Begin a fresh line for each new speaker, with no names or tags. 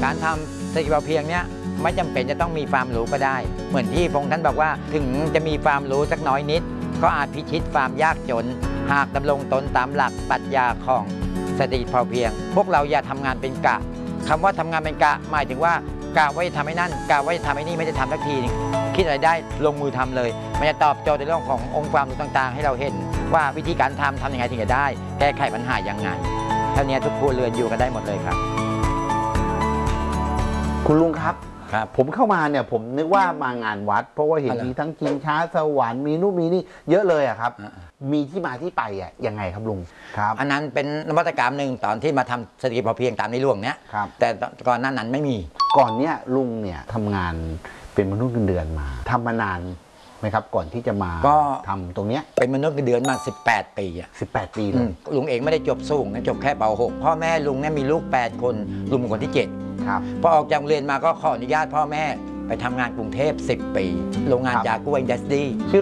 การทำเศรษฐกิจพอเพียงเนี้ยไม่จำเป็นจะต้องมีความรู้ก็ได้ เหมือนที่พงษ์ท่านบอกว่าถึงจะมีความรู้สักน้อยนิดก็อาจพิชิตความยากจนหากดำรงตนตามหลักปรัชญาของเศรษฐกิจพอเพียงพวกเราอย่าทำงานเป็นกะคำว่าทำงานเป็นกะหมายถึงว่ากะไว้ทำให้นั่นกะไว้ทำให้นี่ไม่ได้ทำสักทีนึงคิดอะไรได้ลงมือทำเลยมันจะตอบโจทย์ในเรื่องขององค์ความรู้ต่างๆให้เราเห็นว่าวิธีการทำยังไงถึงจะได้แก้ไขปัญหายังไงเท่านี้ทุกครัวเรือนอยู่กันได้หมดเลยครับ
คุณลุงครับ
ครับ
ผมเข้ามาเนี่ยผมนึกว่ามางานวัด เพราะว่าเห็น
อะไร
มีทั้งชิงช้าสวรรค์มีนู่นมีนี่เยอะเลยอะครับ มีที่มาที่ไปอะยังไงครับลุงครับ
อันนั้นเป็นนวัตกรรมหนึ่งตอนที่มาทำเศรษฐกิจพอเพียงตามในหลวงเนี้ย
ครับ
แต่ก่อนหน้านั้นไม่มี
ก่อนเนี้ยลุงเนี่ยทำงานเป็นมนุษย์เงินเดือนมาทำมานานไหมครับก่อนที่จะมา
ก็
ทำตรงเนี้ย
เป็นมนุษย์เงินเดือนมา18 ปีอ่ะ
18 ปีเลย
ลุงเองไม่ได้จบสูงนะจบแค่ป .6 พ่อแม่ลุงเนี่ยมีลูก8 คนลุงเป็นคนที่ 7
ครับ
พอออกจากโรงเรียนมาก็ขออนุญาตพ่อแม่ไปทำงานกรุงเทพ10 ปีโรงงาน
ครับ
จากัวอินดัสทรี